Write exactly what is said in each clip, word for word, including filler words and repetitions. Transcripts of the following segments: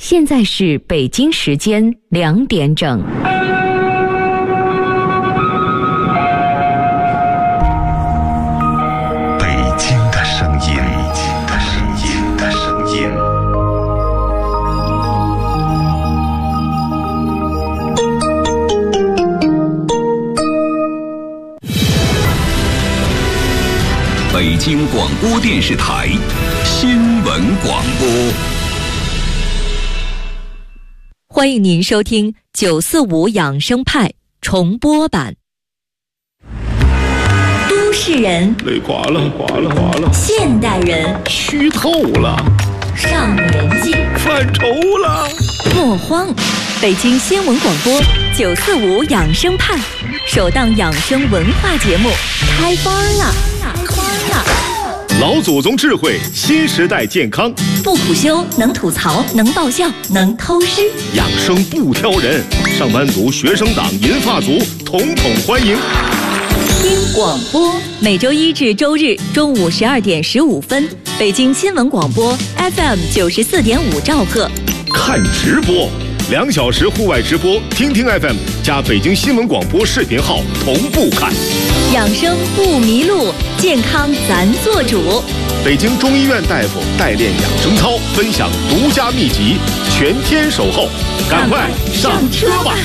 现在是北京时间两点整。 北京的声音，北京的声音的声音。 北京广播电视台新闻广播。 欢迎您收听九四五养生派重播版。 都市人累垮了，垮了，垮了。 现代人虚透了， 上年纪犯愁了。 莫慌，北京新闻广播九四五养生派首档养生文化节目开班了，开班了。 老祖宗智慧，新时代健康， 不苦修，能吐槽，能爆笑，能偷师， 养生不挑人，上班族、学生党、银发族，统统欢迎。 听广播， 每周一至周日中午十二点十五分，北京新闻广播 F M 九十四点五兆赫。 看直播，两小时户外直播，听听 F M 加北京新闻广播视频号同步看。 养生不迷路，健康咱做主。 北京中医院大夫代练养生操，分享独家秘籍，全天守候，赶快上车吧！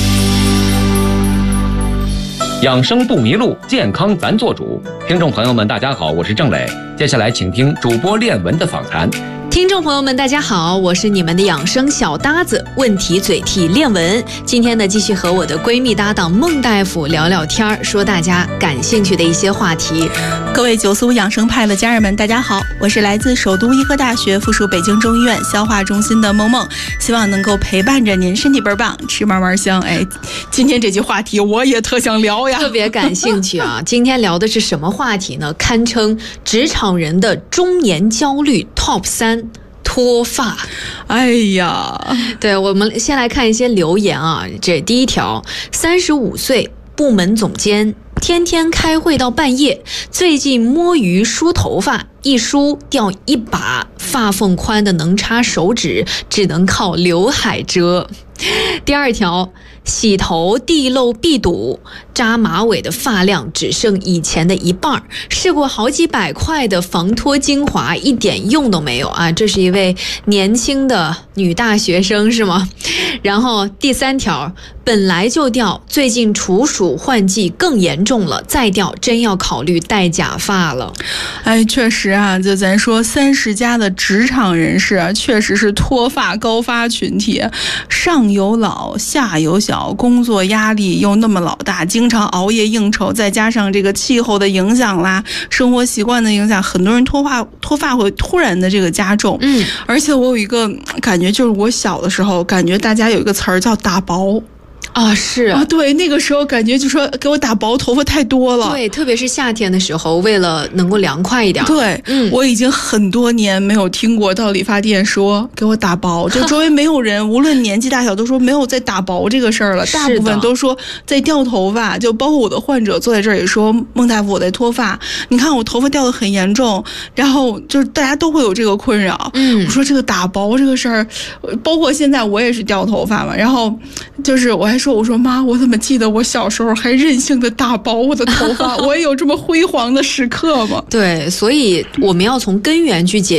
养生不迷路，健康咱做主。听众朋友们，大家好，我是郑磊。接下来请听主播练文的访谈。 听众朋友们，大家好，我是你们的养生小搭子，问题嘴替练文。今天呢，继续和我的闺蜜搭档孟大夫聊聊天，说大家感兴趣的一些话题。 各位九四五养生派的家人们，大家好，我是来自首都医科大学附属北京中医院消化中心的孟孟，希望能够陪伴着您，身体倍儿棒，吃嘛嘛香。哎，今天这句话题我也特想聊呀， 特别感兴趣啊！今天聊的是什么话题呢？堪称职场人的中年焦虑 top 三。脱发。 哎呀， 对，我们先来看一些留言啊。这第一条，三十五岁，部门总监，天天开会到半夜，最近摸鱼梳头发，一梳掉一把发缝宽的能插手指，只能靠刘海遮。第二条，洗头地漏必堵，扎马尾的发量只剩以前的一半，试过好几百块的防脱精华，一点用都没有啊！这是一位年轻的女大学生是吗？然后第三条，本来就掉，最近处暑换季更严重了，再掉真要考虑戴假发了。 哎，确实啊，就咱说三十加的职场人士啊，确实是脱发高发群体，上有老下有小，工作压力又那么老大，经常熬夜应酬，再加上这个气候的影响啦，生活习惯的影响，很多人脱发脱发会突然的这个加重。嗯，而且我有一个感觉，就是我小的时候感觉大家有一个词儿叫打薄。 啊，是啊，对，那个时候感觉就说给我打薄，头发太多了。 对，特别是夏天的时候，为了能够凉快一点。 对，嗯，我已经很多年没有听过到理发店说给我打薄，就周围没有人，无论年纪大小，都说没有在打薄这个事儿了。大部分都说在掉头发，就包括我的患者坐在这儿也说，孟大夫我在脱发，你看我头发掉得很严重，然后就是大家都会有这个困扰。嗯，我说这个打薄这个事儿，包括现在我也是掉头发嘛，然后就是我还说，我说妈，我怎么记得我小时候还任性的打薄我的头发？我也有这么辉煌的时刻吗？ 对，所以我们要从根源去解